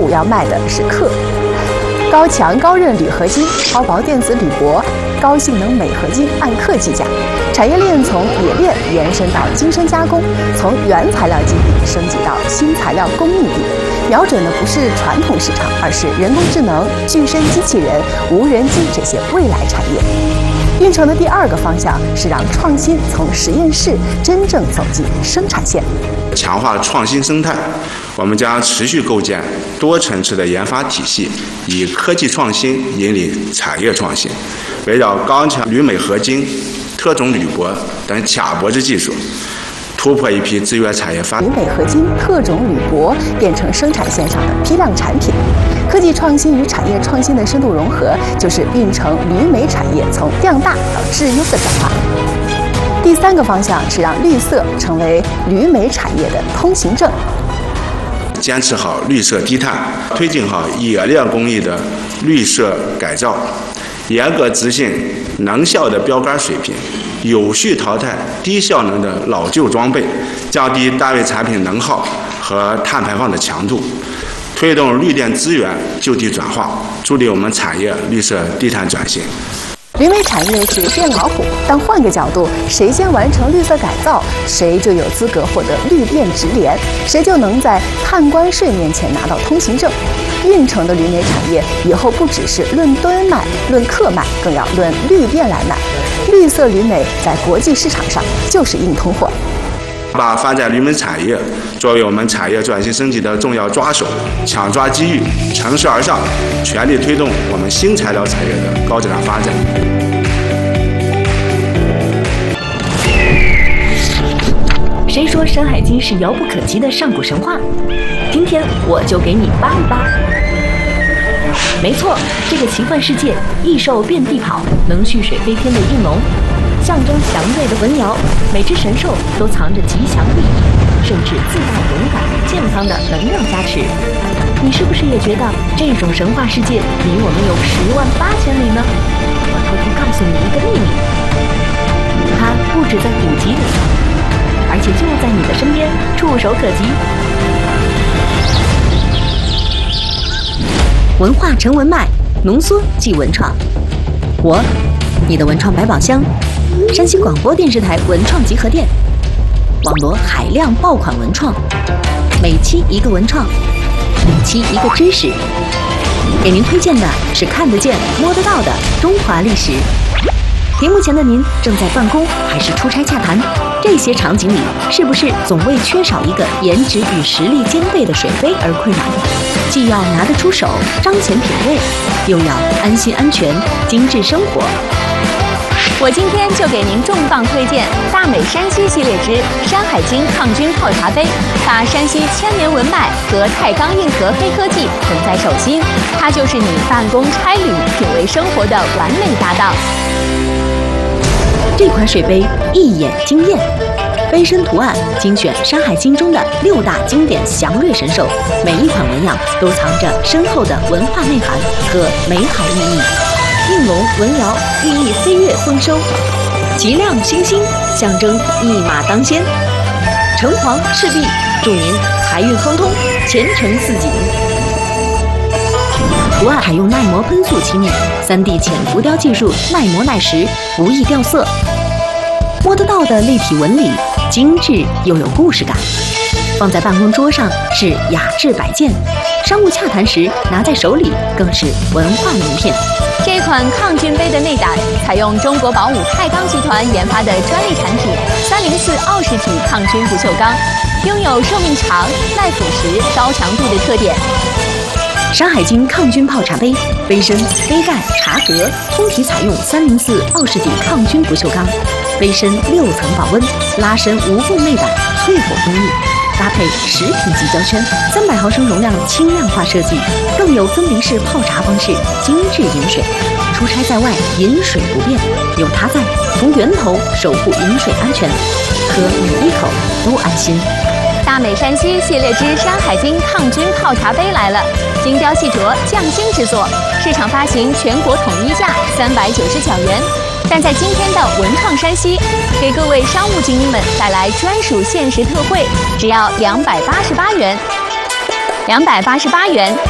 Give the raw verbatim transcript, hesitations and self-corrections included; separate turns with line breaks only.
五要卖的是克。高强高韧铝合金、超薄电子铝箔、高性能镁合金按克计价，产业链从冶炼延伸到精深加工，从原材料基地升级到新材料供应地，瞄准的不是传统市场，而是人工智能、具身机器人、无人机这些未来产业。运城的第二个方向是让创新从实验室真正走进生产线，
强化创新生态。我们将持续构建多层次的研发体系，以科技创新引领产业创新，围绕钢强铝镁合金、特种铝箔等卡脖子技术，突破一批资源产业发展。
铝镁合金、特种铝箔变成生产线上的批量产品。科技创新与产业创新的深度融合，就是运城铝镁产业从量大到质优的转化。第三个方向是让绿色成为铝镁产业的通行证。
坚持好绿色低碳，推进好冶炼工艺的绿色改造，严格执行能效的标杆水平，有序淘汰低效能的老旧装备，降低单位产品能耗和碳排放的强度，推动绿电资源就地转化，助力我们产业绿色低碳转型。
铝镁产业是变老虎，但换个角度，谁先完成绿色改造，谁就有资格获得绿电直联，谁就能在碳关税面前拿到通行证。运城的铝镁产业以后不只是论吨卖、论克卖，更要论绿电来卖。绿色铝镁在国际市场上就是硬通货。
把发展铝镁产业作为我们产业转型升级的重要抓手，抢抓机遇，乘势而上，全力推动我们新材料产业的高质量发展。
谁说《山海经》是遥不可及的上古神话？今天我就给你扒一扒。没错，这个奇幻世界，异兽遍地跑，能蓄水飞天的应龙，象征祥瑞的文瑶，每只神兽都藏着吉祥利益，甚至自带勇敢、健康的能量加持。你是不是也觉得这种神话世界离我们有十万八千里呢？我偷偷告诉你一个秘密，它不止在古籍里，而且就在你的身边，触手可及。文化成文脉，浓缩即文创。我，你的文创百宝箱。山西广播电视台文创集合店，网罗海量爆款文创，每期一个文创，每期一个知识。给您推荐的是看得见、摸得到的中华历史。屏幕前的您正在办公还是出差洽谈？这些场景里，是不是总为缺少一个颜值与实力兼备的水杯而困扰？既要拿得出手，彰显品味，又要安心安全、精致生活。
我今天就给您重磅推荐大美山西系列之山海经抗菌泡茶杯，把山西千年文脉和太钢硬核黑科技捧在手心，它就是你办公差旅、品味生活的完美搭档。
这款水杯一眼惊艳，杯身图案精选《山海经》中的六大经典祥瑞神兽，每一款纹样都藏着深厚的文化内涵和美好意义。应龙、文瑶寓意飞跃丰收，极亮星星象征一马当先，城隍、赤壁祝您财运亨通，前程似锦。图案采用耐磨喷塑漆面，三 D 浅浮雕技术，耐磨耐蚀，不易掉色。摸得到的立体纹理，精致又有故事感。放在办公桌上是雅致摆件，商务洽谈时拿在手里更是文化名片。
这款抗菌杯的内胆采用中国宝武太钢集团研发的专利产品三零四奥氏体抗菌不锈钢，拥有寿命长、耐腐蚀、高强度的特点。
山海经抗菌泡茶杯，杯身、杯盖、茶格通体采用三零四奥氏体抗菌不锈钢，杯身六层保温，拉伸无缝内胆，淬火工艺。搭配食品级胶圈，三百毫升容量轻量化设计，更有分离式泡茶方式，精致饮水。出差在外，饮水不变，有它在，从源头守护饮水安全，喝每一口都安心。
大美山西系列之山海经抗菌泡茶杯来了，精雕细琢，匠心制作，市场发行全国统一价三百九十九元。但在今天的文创山西，给各位商务精英们带来专属限时特惠，只要两百八十八元，两百八十八元